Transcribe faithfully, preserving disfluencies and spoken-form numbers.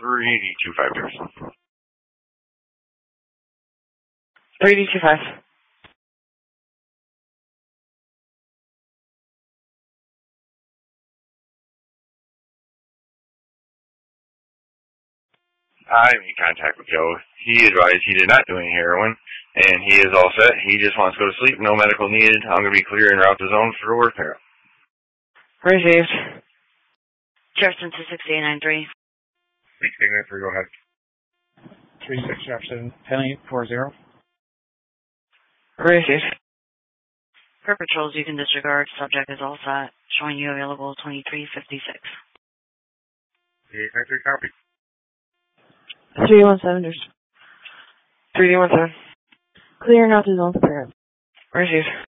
three D two five two. three D two five. I made contact with Joe. He advised he did not do any heroin, and he is all set. He just wants to go to sleep. No medical needed. I'm going to be clear and route the zone for work here. Received. Jefferson two six eight nine three. Six go ahead. three six Jefferson, ten eight four zero. Received. For patrols, you can disregard. Subject is all set. Showing you available twenty-three fifty-six. eight nine three copy. three D one seven. three D one seven. Clear and out the zone for parent. Received.